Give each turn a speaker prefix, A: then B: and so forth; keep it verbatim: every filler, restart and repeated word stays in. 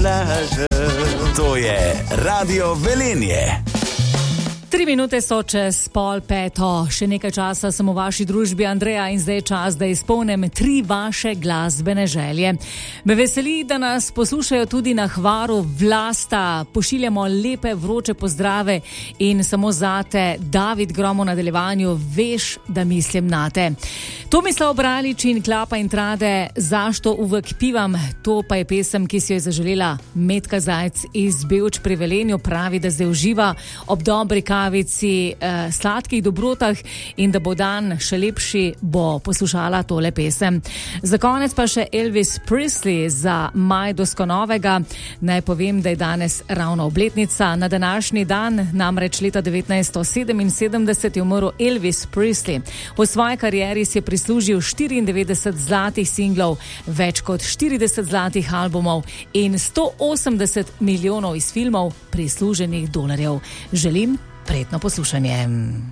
A: lažem.
B: To je Radio Velenje.
C: Tri minute so čez pol peto, še nekaj časa sem v vaši družbi, Andreja, in zdaj je čas, da izpolnim tri vaše glasbene želje. Me veseli, da nas poslušajo tudi na Hvaru, Vlasta, pošiljamo lepe vroče pozdrave in samo zate, David Grom v nadaljevanju, veš, da mislim nate. Tomislav Bralič in Klapa in Trade, Zašto uvek pivam, to pa je pesem, ki si jo je zaželela Metka Zajc iz Bevč pri Velenju, pravi, da zdaj uživa ob dobri kavici, eh, sladkih dobrotah in da bo dan še lepši, bo poslušala tole pesem. Za konec pa še Elvis Presley za Maj Doskonovega. Naj povem, da je danes ravno obletnica. Na današnji dan, namreč leta devetnajststo sedeminsedemdeset, je umrl Elvis Presley. V svoji karieri si je prislužil štiriindevetdeset zlatih singlov, več kot štirideset zlatih albumov in sto osemdeset milijonov iz filmov prisluženih dolarjev. Želim prijetno poslušanje.